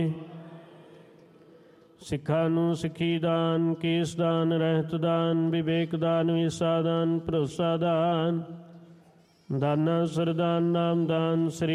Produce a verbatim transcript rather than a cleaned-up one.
ਸਿੱਖਾਂ ਨੂੰ ਸਿੱਖੀ ਦਾਨ, ਕੇਸ ਦਾਨ, ਰਹਿਤ ਦਾਨ, ਵਿਵੇਕ ਦਾਨ, ਵਿਸਾ ਦਾਨ, ਭਰੋਸਾ ਦਾਨ, ਦਾਨਾ ਸਰਦਾਨ, ਨਾਮ ਦਾਨ, ਸ੍ਰੀ